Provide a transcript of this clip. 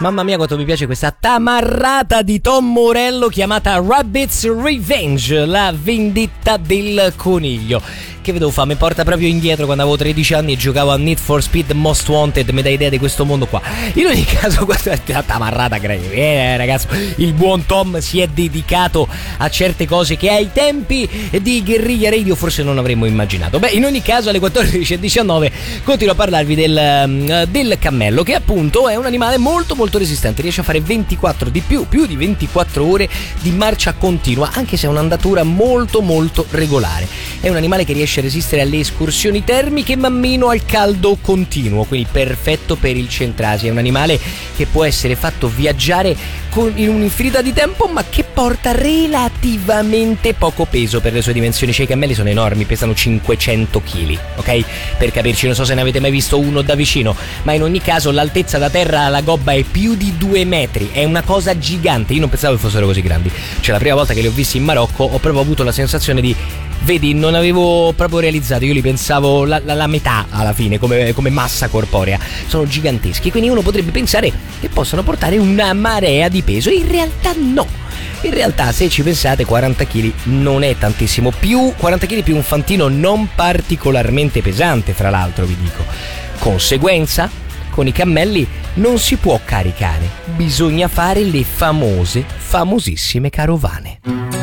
Mamma mia quanto mi piace questa tamarrata di Tom Morello chiamata Rabbids Revenge, la vendetta del coniglio. Che vedevo fa? Mi porta proprio indietro quando avevo 13 anni e giocavo a Need for Speed Most Wanted, mi dà idea di questo mondo qua. In ogni caso questa è la tamarrata ragazzi, il buon Tom si è dedicato a certe cose che ai tempi di Guerriglia Radio forse non avremmo immaginato. Beh, in ogni caso alle 14:19 continuo a parlarvi del cammello, che appunto è un animale molto molto resistente, riesce a fare 24 più di 24 ore di marcia continua, anche se ha un'andatura molto molto regolare. È un animale che riesce a resistere alle escursioni termiche ma meno al caldo continuo, quindi perfetto per il Centrasia. È un animale che può essere fatto viaggiare in un'infinità di tempo ma che porta relativamente poco peso per le sue dimensioni. Cioè i cammelli sono enormi, pesano 500 kg, ok? Per capirci, non so se ne avete mai visto uno da vicino, ma in ogni caso l'altezza da terra alla gobba è più di 2 metri, è una cosa gigante. Io non pensavo che fossero così grandi, cioè la prima volta che li ho visti in Marocco ho proprio avuto la sensazione di, vedi, non avevo proprio realizzato, io li pensavo la metà alla fine come massa corporea. Sono giganteschi, quindi uno potrebbe pensare che possano portare una marea di peso, in realtà no. In realtà se ci pensate 40 kg non è tantissimo, più 40 kg più un fantino non particolarmente pesante, fra l'altro vi dico. Conseguenza, con i cammelli non si può caricare, bisogna fare le famosissime carovane.